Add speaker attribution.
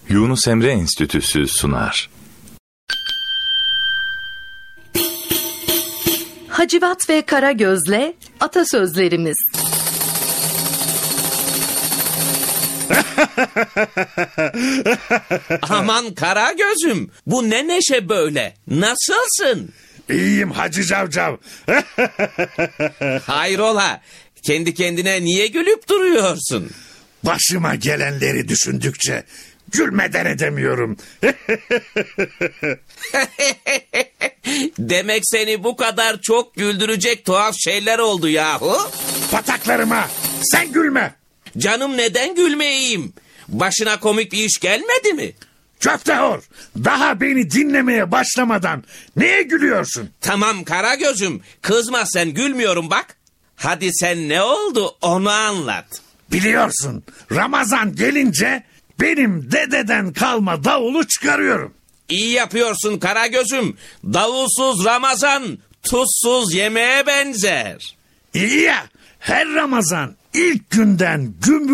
Speaker 1: Yunus Emre Enstitüsü sunar.
Speaker 2: Hacivat ve Karagöz'le atasözlerimiz.
Speaker 3: Aman Karagöz'üm, bu ne neşe böyle? Nasılsın?
Speaker 4: İyiyim Hacı Cavcav.
Speaker 3: Hayrola, kendi kendine niye gülüp duruyorsun?
Speaker 4: Başıma gelenleri düşündükçe gülmeden edemiyorum.
Speaker 3: Demek seni bu kadar çok güldürecek tuhaf şeyler oldu yahu.
Speaker 4: Pataklarıma sen gülme.
Speaker 3: Canım neden gülmeyeyim? Başına komik bir iş gelmedi mi?
Speaker 4: Köftehor, daha beni dinlemeye başlamadan neye gülüyorsun?
Speaker 3: Tamam Karagöz'üm, kızma sen, gülmüyorum bak. Hadi sen ne oldu onu anlat.
Speaker 4: Biliyorsun, Ramazan gelince benim dededen kalma davulu çıkarıyorum.
Speaker 3: İyi yapıyorsun Karagöz'üm. Davulsuz Ramazan tuzsuz yemeğe benzer.
Speaker 4: İyi ya, her Ramazan ilk günden gümbür